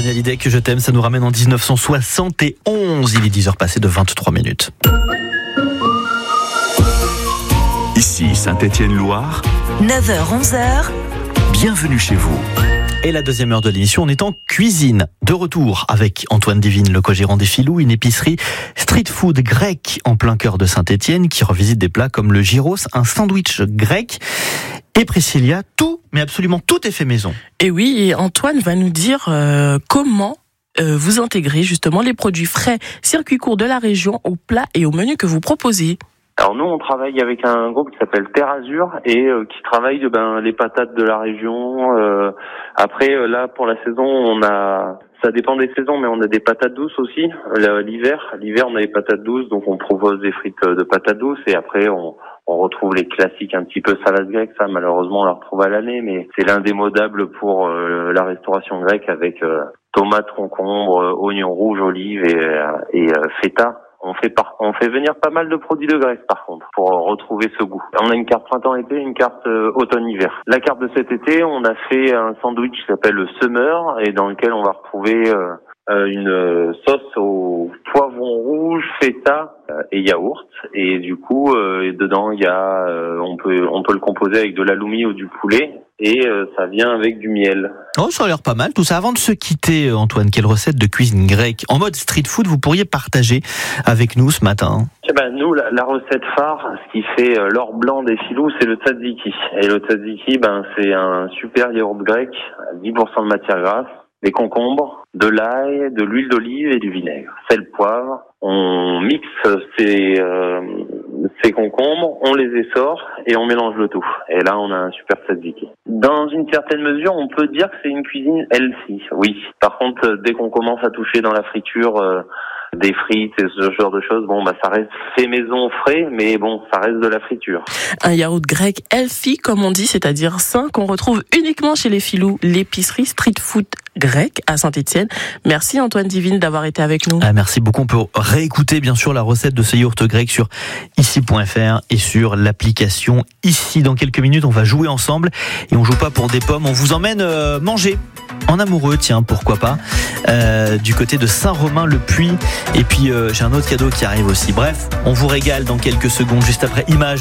Johnny Hallyday, que je t'aime, ça nous ramène en 1971. Il est 10h passées de 23 minutes. Ici Saint-Étienne-Loire, 9h-11h, bienvenue chez vous. Et la deuxième heure de l'émission, on est en cuisine. De retour avec Antoine Divine, le co-gérant des Filous, une épicerie street food grec en plein cœur de Saint-Étienne qui revisite des plats comme le gyros, un sandwich grec. Et Priscilla, tout, mais absolument tout est fait maison. Et oui, et Antoine va nous dire comment vous intégrez justement les produits frais, circuits courts de la région aux plats et aux menus que vous proposez. Alors nous, on travaille avec un groupe qui s'appelle Terre Azur et qui travaille les patates de la région. Après, là, pour la saison, ça dépend des saisons, mais on a des patates douces aussi. L'hiver, on a des patates douces, donc on propose des frites de patates douces et après on retrouve les classiques un petit peu salade grecque. Ça, malheureusement, on la retrouve à l'année, mais c'est l'indémodable pour la restauration grecque avec tomates, concombres, oignons rouges, olives et feta. On fait venir pas mal de produits de Grèce par contre pour retrouver ce goût. On a une carte printemps-été, une carte automne-hiver. La carte de cet été, on a fait un sandwich qui s'appelle le Summer et dans lequel on va retrouver une sauce au poivron rouge, feta et yaourt. Et du coup, dedans il y a, on peut le composer avec de l'aloumi ou du poulet. Et ça vient avec du miel. Oh, ça a l'air pas mal tout ça. Avant de se quitter, Antoine, quelle recette de cuisine grecque en mode street food vous pourriez partager avec nous ce matin? Nous, la recette phare, ce qui fait l'or blanc des Filous, c'est le tzatziki. Et le tzatziki, c'est un super yaourt grec, 10% de matière grasse, des concombres, de l'ail, de l'huile d'olive et du vinaigre. Sel, poivre. On mixe ces concombres, on les essore et on mélange le tout. Et là, on a un super tzatziki. Dans une certaine mesure, on peut dire que c'est une cuisine healthy, oui. Par contre, dès qu'on commence à toucher dans la friture des frites et ce genre de choses, ça reste fait maison frais, mais ça reste de la friture. Un yaourt grec healthy, comme on dit, c'est-à-dire sain, qu'on retrouve uniquement chez les Filous, l'épicerie street food grec à Saint-Étienne. Merci Antoine Divine d'avoir été avec nous. Merci beaucoup. On peut réécouter bien sûr la recette de ce yaourt grec sur ici.fr et sur l'application Ici. Dans quelques minutes, on va jouer ensemble et on joue pas pour des pommes. On vous emmène manger en amoureux, tiens, pourquoi pas, du côté de Saint-Romain-le-Puy. Et puis j'ai un autre cadeau qui arrive aussi. Bref, on vous régale dans quelques secondes, juste après Images.